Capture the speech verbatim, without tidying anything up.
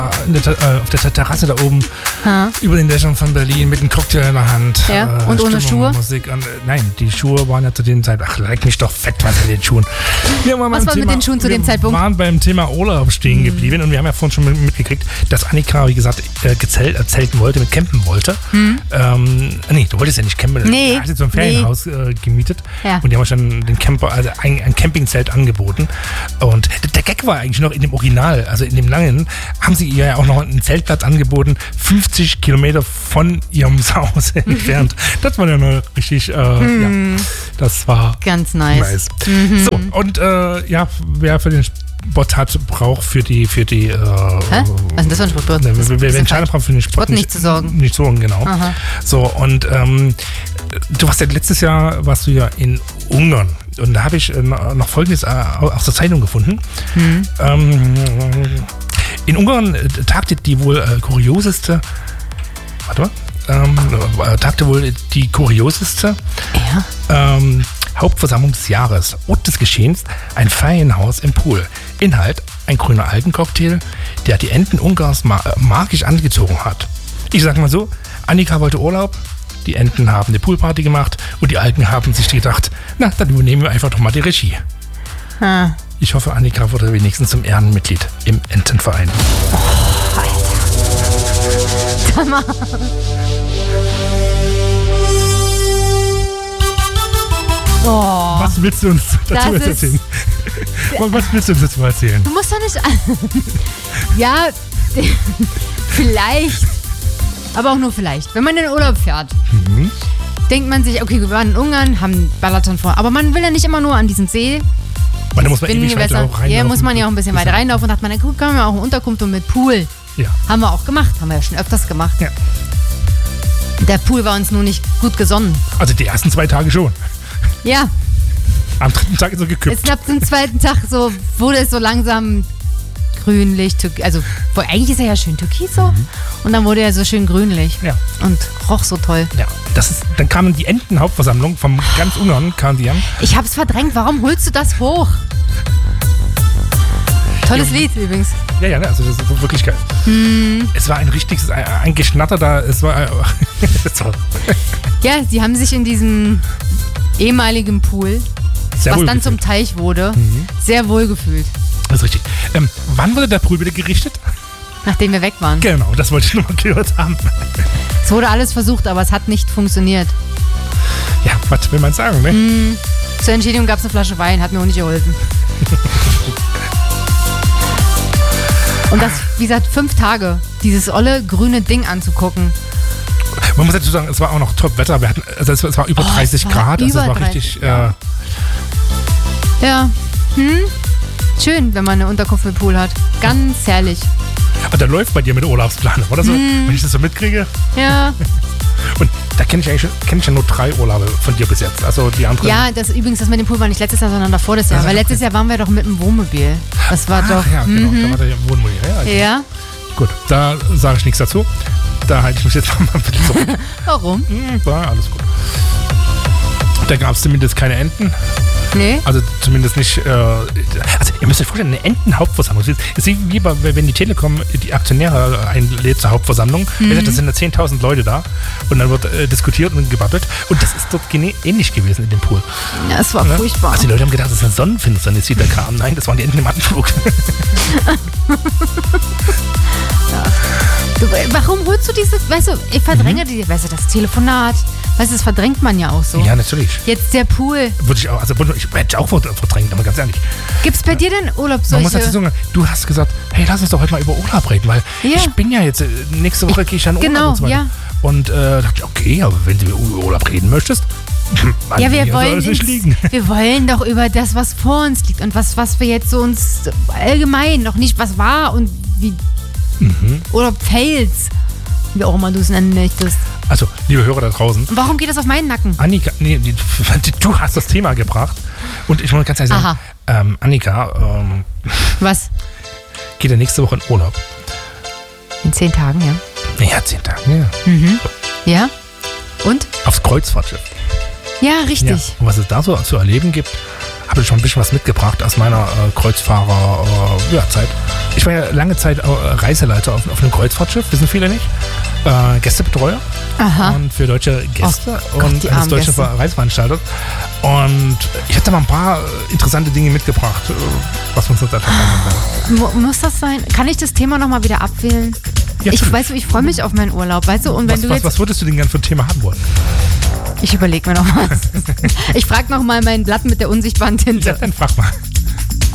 in der, äh, auf der Terrasse da oben ha. über den Dächern von Berlin mit einem Cocktail in der Hand. Ja. Äh, und ohne Stimmung, Schuhe? Musik. Und, äh, nein, die Schuhe waren ja zu dem Zeitpunkt, ach, leck mich doch fett, was mit den Schuhen. Wir waren was war Thema, mit den Schuhen zu dem Zeitpunkt? Wir waren beim Thema Urlaub stehen geblieben mhm. und wir haben ja vorhin schon mitgekriegt, dass Annika, wie gesagt, äh, gezelt, äh, zelten wollte, mit campen wollte. Mhm. Ähm, nee, du wolltest ja nicht campen. Nee. Du hast jetzt so ein Ferienhaus nee. äh, gemietet ja. und die haben schon den Camper, also ein, ein Campingzelt angeboten. Und der Gag war eigentlich noch in dem Original, also in dem langen, haben sie ihr ja auch noch einen Zeltplatz angeboten, fünfzig Kilometer von ihrem Haus entfernt. Das war ja noch richtig, äh, hm. ja, das war ganz nice. nice. Mhm. So, und äh, ja, wer für den Sport hat, braucht für die, für die, äh, Hä? Was ist das für ein Sport? Ne, wer, wer entscheidet, braucht für den Sport, Sport nicht, nicht zu sorgen. Nicht sorgen, genau. Aha. So, und ähm, du warst ja letztes Jahr, warst du ja in Ungarn. Und da habe ich äh, noch Folgendes äh, aus der Zeitung gefunden. Mhm. Ähm, in Ungarn äh, tagte die wohl äh, kurioseste, warte mal, ähm, äh, tagte wohl die kurioseste ja. ähm, Hauptversammlung des Jahres. Ort des Geschehens, ein Ferienhaus im Pool. Inhalt, ein grüner Algencocktail, der die Enten Ungarns ma- magisch angezogen hat. Ich sag mal so, Annika wollte Urlaub, die Enten haben eine Poolparty gemacht und die Algen haben sich gedacht, na, dann übernehmen wir einfach doch mal die Regie. Hm. Ich hoffe, Annika wurde wenigstens zum Ehrenmitglied im Entenverein. Oh, Alter. Sag mal. Oh, was willst du uns dazu jetzt erzählen? Was willst du uns dazu erzählen? Du musst doch nicht... ja, vielleicht... Aber auch nur vielleicht. Wenn man in den Urlaub fährt, mhm. denkt man sich, okay, wir waren in Ungarn, haben Balaton vor. Aber man will ja nicht immer nur an diesen See. Weil da muss man ewig weit reinlaufen. Ja, muss man ja auch ein bisschen weiter reinlaufen. Und dachte man, dann können wir auch eine Unterkunft und mit Pool. Ja. Haben wir auch gemacht. Haben wir ja schon öfters gemacht. Ja. Der Pool war uns nur nicht gut gesonnen. Also die ersten zwei Tage schon. Ja. Am dritten Tag ist er gekippt. Es gab zum zweiten Tag so, wurde es so langsam grünlich, türk- also eigentlich ist er ja schön türkis so mhm. und dann wurde er so schön grünlich ja. und roch so toll. Ja, das ist, dann kamen die Entenhauptversammlung vom ganz Ungarn, kamen die an. Ich hab's verdrängt, warum holst du das hoch? Tolles ja. Lied übrigens. Ja, ja, also das ist wirklich geil. Hm. Es war ein richtiges, ein, ein geschnatterter, es war, es war ja, die haben sich in diesem ehemaligen Pool, sehr was dann zum Teich wurde, mhm. sehr wohl gefühlt. Das ist richtig. Ähm, wann wurde der Pool wieder gerichtet? Nachdem wir weg waren. Genau, das wollte ich nur mal gehört haben. Es wurde alles versucht, aber es hat nicht funktioniert. Ja, was will man sagen, ne? Mm, zur Entschädigung gab es eine Flasche Wein, hat mir auch nicht geholfen. Und das, wie gesagt, fünf Tage, dieses olle grüne Ding anzugucken. Man muss dazu sagen, es war auch noch Top-Wetter. Wir hatten, also es war über oh, dreißig war Grad, also es war richtig... Ja. Äh, ja. Hm? Schön, wenn man eine Unterkunft mit Pool hat. Ganz herrlich. Aber da läuft bei dir mit Urlaubsplanung, oder so? Mm. Wenn ich das so mitkriege. Ja. Und da kenne ich eigentlich kenn ich ja nur drei Urlaube von dir bis jetzt. Also die anderen. Ja, das übrigens, das mit dem Pool war nicht letztes Jahr, sondern davor das Jahr. Also, Weil letztes okay. Jahr waren wir doch mit dem Wohnmobil. Das war Ach, doch. Ja, genau. Mhm. Da war der Wohnmobil. Ja, okay. ja. Gut, da sage ich nichts dazu. Da halte ich mich jetzt mal ein bisschen zurück. Warum? War alles gut. Da gab es zumindest keine Enten. Nee. Also zumindest nicht, äh, also ihr müsst euch vorstellen, eine Entenhauptversammlung. Es ist wie bei, wenn die Telekom die Aktionäre einlädt zur Hauptversammlung. Mhm. Das sind da zehntausend Leute da und dann wird äh, diskutiert und gebabbelt. Und das ist dort gene- ähnlich gewesen in dem Pool. Ja, es war ja? furchtbar. Also die Leute haben gedacht, das ist eine Sonnenfinsternis, die da kam. Nein, das waren die Enten im Anflug. Ja. Du, warum holst du diese, weißt du, ich verdränge mhm. die, weißt du, das Telefonat, weißt du, das verdrängt man ja auch so. Ja, natürlich. Jetzt der Pool. Würde ich auch, also ich hätte auch verdrängt, aber ganz ehrlich. Gibt's bei dir denn Urlaub solche? Man muss dazu sagen, du hast gesagt, hey, lass uns doch heute mal über Urlaub reden, weil ja. ich bin ja jetzt, nächste Woche gehe ich an Urlaub genau, und so weiter. Ja. Und äh, dachte ich, okay, aber wenn du über Urlaub reden möchtest, ja, wir wollen, ins, wir wollen doch über das, was vor uns liegt und was, was wir jetzt so uns allgemein, noch nicht was war und wie mhm. oder Fails, wie auch immer du es nennen möchtest. Also, liebe Hörer da draußen. Und warum geht das auf meinen Nacken? Annika, nee, du hast das Thema gebracht und ich muss ganz ehrlich sagen, ähm, Annika, ähm, was? Geht ja nächste Woche in Urlaub. In zehn Tagen, ja. Ja, zehn Tagen, ja. Mhm. Ja? Und? Aufs Kreuzfahrtschiff. Ja, richtig. Ja. Und was es da so zu erleben gibt, habe ich schon ein bisschen was mitgebracht aus meiner äh, Kreuzfahrer-Zeit. Äh, ja, ich war ja lange Zeit Reiseleiter auf, auf einem Kreuzfahrtschiff, wissen viele nicht. Äh, Gästebetreuer. Aha. Und für deutsche Gäste oh Gott, und eines deutschen Reiseveranstalters. Und ich hatte mal ein paar interessante Dinge mitgebracht, was wir uns da haben. Muss das sein? Kann ich das Thema nochmal wieder abwählen? Ja, ich weiß, ich freue mich auf meinen Urlaub, weißt du? Und wenn was, du was, jetzt was würdest du denn gerne für ein Thema haben wollen? Ich überlege mir noch was. Ich frage noch mal mein Blatt mit der unsichtbaren Tinte. Ja, dann frag mal.